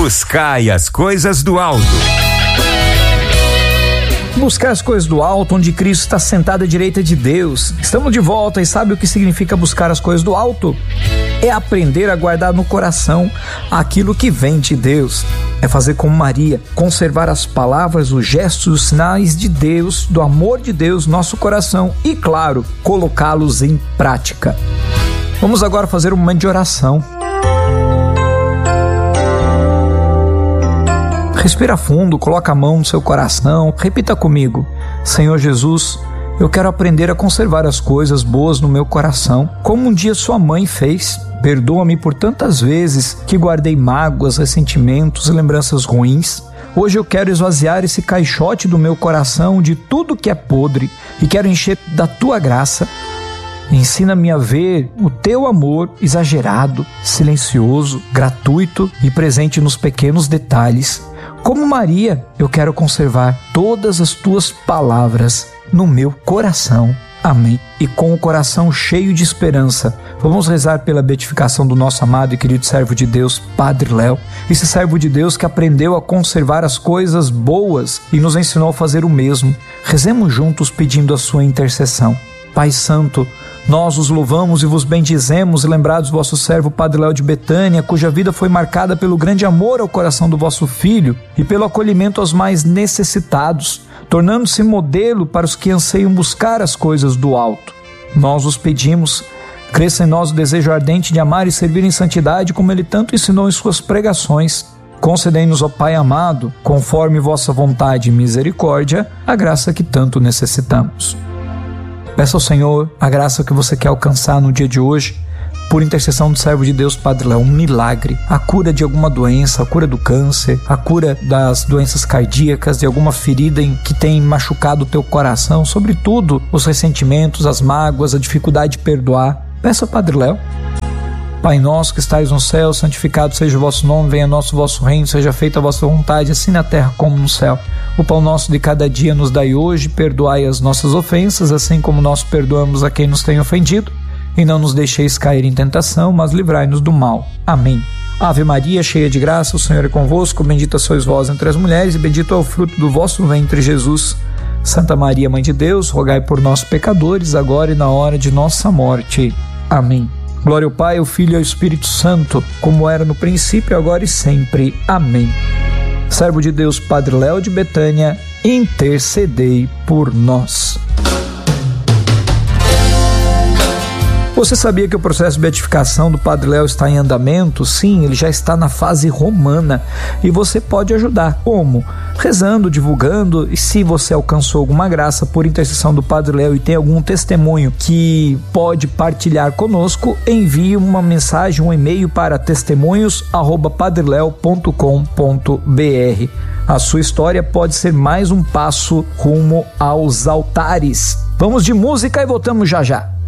Buscai as coisas do alto. Buscar as coisas do alto, onde Cristo está sentado à direita de Deus. Estamos de volta e sabe o que significa buscar as coisas do alto? É aprender a guardar no coração aquilo que vem de Deus. É fazer como Maria, conservar as palavras, os gestos, os sinais de Deus, do amor de Deus no nosso coração e, claro, colocá-los em prática. Vamos agora fazer um momento de oração. Respira fundo, coloca a mão no seu coração, repita comigo: Senhor Jesus, eu quero aprender a conservar as coisas boas no meu coração, como um dia sua mãe fez. Perdoa-me por tantas vezes que guardei mágoas, ressentimentos e lembranças ruins. Hoje eu quero esvaziar esse caixote do meu coração de tudo que é podre e quero encher da tua graça. Ensina-me a ver o teu amor exagerado, silencioso, gratuito e presente nos pequenos detalhes. Como Maria, eu quero conservar todas as tuas palavras no meu coração. Amém. E com o coração cheio de esperança, vamos rezar pela beatificação do nosso amado e querido servo de Deus, Padre Léo. Esse servo de Deus que aprendeu a conservar as coisas boas e nos ensinou a fazer o mesmo. Rezemos juntos pedindo a sua intercessão. Pai Santo, nós os louvamos e vos bendizemos, lembrados vosso servo Padre Léo de Betânia, cuja vida foi marcada pelo grande amor ao coração do vosso Filho e pelo acolhimento aos mais necessitados, tornando-se modelo para os que anseiam buscar as coisas do alto. Nós os pedimos, cresça em nós o desejo ardente de amar e servir em santidade, como ele tanto ensinou em suas pregações. Concedei-nos, ó Pai amado, conforme vossa vontade e misericórdia, a graça que tanto necessitamos. Peça ao Senhor a graça que você quer alcançar no dia de hoje, por intercessão do servo de Deus, Padre Léo, um milagre, a cura de alguma doença, a cura do câncer, a cura das doenças cardíacas, de alguma ferida que tem machucado o teu coração, sobretudo os ressentimentos, as mágoas, a dificuldade de perdoar. Peça ao Padre Léo. Pai nosso que estais no céu, santificado seja o vosso nome, venha o vosso reino, seja feita a vossa vontade, assim na terra como no céu. O pão nosso de cada dia nos dai hoje, perdoai as nossas ofensas, assim como nós perdoamos a quem nos tem ofendido, e não nos deixeis cair em tentação, mas livrai-nos do mal. Amém. Ave Maria, cheia de graça, o Senhor é convosco, bendita sois vós entre as mulheres, e bendito é o fruto do vosso ventre, Jesus. Santa Maria, Mãe de Deus, rogai por nós pecadores, agora e na hora de nossa morte. Amém. Glória ao Pai, ao Filho e ao Espírito Santo, como era no princípio, agora e sempre. Amém. Servo de Deus, Padre Léo de Betânia, intercedei por nós. Você sabia que o processo de beatificação do Padre Léo está em andamento? Sim, ele já está na fase romana e você pode ajudar. Como? Rezando, divulgando, e se você alcançou alguma graça por intercessão do Padre Léo e tem algum testemunho que pode partilhar conosco, envie uma mensagem, um e-mail para testemunhos@padreleo.com.br. A sua história pode ser mais um passo rumo aos altares. Vamos de música e voltamos já já.